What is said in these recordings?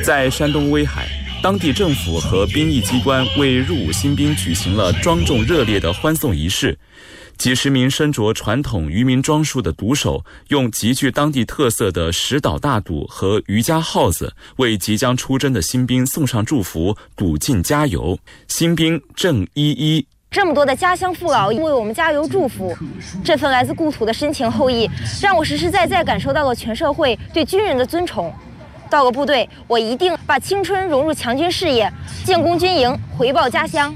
在山东威海，当地政府和兵役机关为入伍新兵举行了庄重热烈的欢送仪式。几十名身着传统渔民装束的赌手，用极具当地特色的石岛大赌和渔家号子，为即将出征的新兵送上祝福，赌劲加油。新兵郑依依： 这么多的家乡父老为我们加油祝福，这份来自故土的深情厚谊，让我实实在在感受到了全社会对军人的尊崇。到了部队，我一定把青春融入强军事业，建功军营，回报家乡。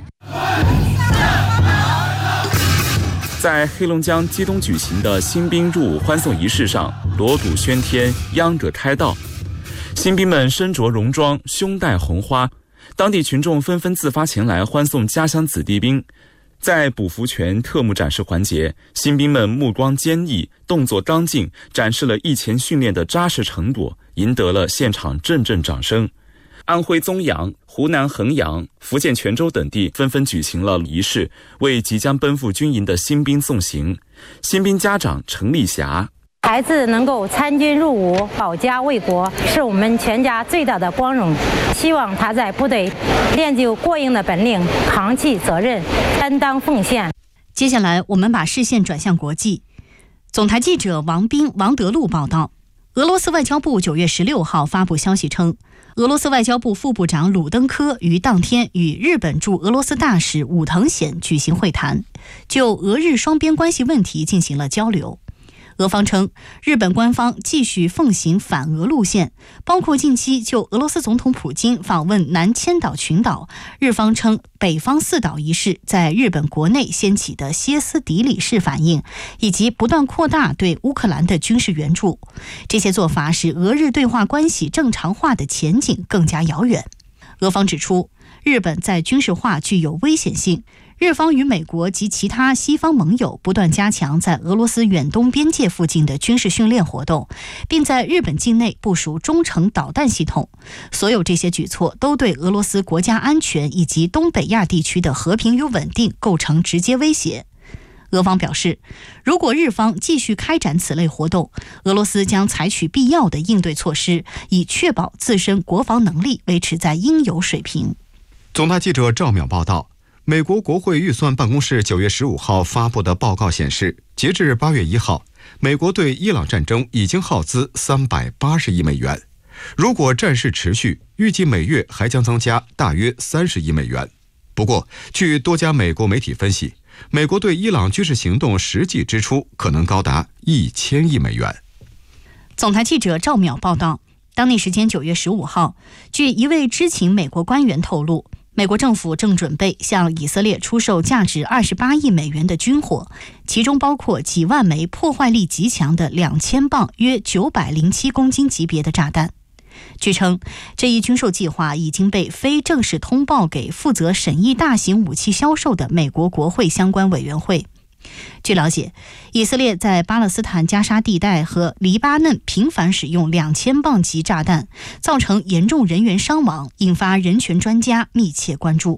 在黑龙江鸡东举行的新兵入伍欢送仪式上，锣鼓喧天，秧歌开道，新兵们身着戎装，胸戴红花，当地群众纷纷自发前来欢送家乡子弟兵。在捕俘权特务展示环节，新兵们目光坚毅，动作刚劲，展示了役前训练的扎实程度，赢得了现场阵阵掌声。安徽枞阳、湖南衡阳、福建泉州等地纷纷举行了仪式，为即将奔赴军营的新兵送行。新兵家长陈丽霞： 孩子能够参军入伍，保家卫国，是我们全家最大的光荣。希望他在部队练就过硬的本领，扛起责任，担当奉献。 接下来，我们把视线转向国际。总台记者王斌、王德禄报道，俄罗斯外交部9月16号发布消息称，俄罗斯外交部副部长鲁登科于当天与日本驻俄罗斯大使武藤显举行会谈，就俄日双边关系问题进行了交流。俄方称，日本官方继续奉行反俄路线，包括近期就俄罗斯总统普京访问南千岛群岛，日方称北方四岛一事在日本国内掀起的歇斯底里式反应，以及不断扩大对乌克兰的军事援助。这些做法使俄日对话关系正常化的前景更加遥远。俄方指出，日本在军事化具有危险性，日方与美国及其他西方盟友不断加强在俄罗斯远东边界附近的军事训练活动，并在日本境内部署中程导弹系统。所有这些举措都对俄罗斯国家安全以及东北亚地区的和平与稳定构成直接威胁。俄方表示，如果日方继续开展此类活动，俄罗斯将采取必要的应对措施，以确保自身国防能力维持在应有水平。 总台记者赵淼报道，美国国会预算办公室9月15号发布的报告显示，截至8月1号，美国对伊朗战争已经耗资380亿美元。如果战事持续，预计每月还将增加大约30亿美元。不过，据多家美国媒体分析，美国对伊朗军事行动实际支出可能高达1000亿美元。 总台记者赵淼报道，当地时间9月15号，据一位知情美国官员透露，美国政府正准备向以色列出售价值28亿美元的军火，其中包括几万枚破坏力极强的2000磅约907公斤级别的炸弹。据称，这一军售计划已经被非正式通报给负责审议大型武器销售的美国国会相关委员会。据了解，以色列在巴勒斯坦加沙地带和黎巴嫩频繁使用2000磅级炸弹，造成严重人员伤亡，引发人权专家密切关注。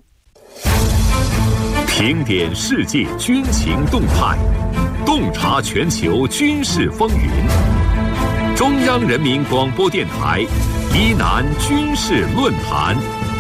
评点世界军情动态，洞察全球军事风云。中央人民广播电台伊南军事论坛。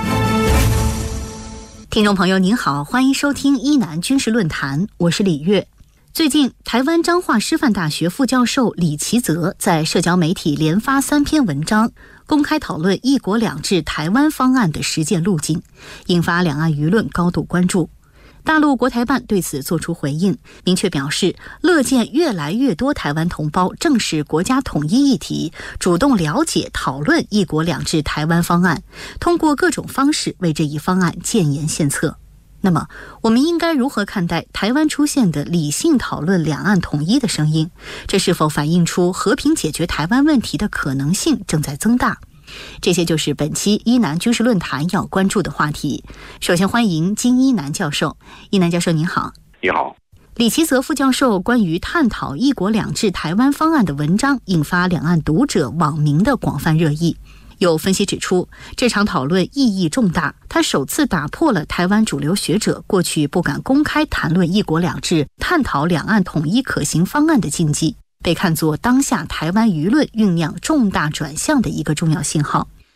听众朋友您好，欢迎收听伊南军事论坛，我是李月。最近，台湾彰化师范大学副教授李其泽在社交媒体连发3篇文章，公开讨论一国两制台湾方案的实践路径，引发两岸舆论高度关注。大陆国台办对此作出回应，明确表示乐见越来越多台湾同胞正视国家统一议题，主动了解讨论一国两制台湾方案，通过各种方式为这一方案建言献策。那么，我们应该如何看待台湾出现的理性讨论两岸统一的声音？这是否反映出和平解决台湾问题的可能性正在增大？这些就是本期伊南军事论坛要关注的话题。首先欢迎金一南教授。一南教授您好。 你好。 李其泽副教授关于探讨一国两制台湾方案的文章引发两岸读者网民的广泛热议。有分析指出，这场讨论意义重大，它首次打破了台湾主流学者过去不敢公开谈论一国两制、探讨两岸统一可行方案的禁忌，被看作当下台湾舆论酝酿重大转向的一个重要信号。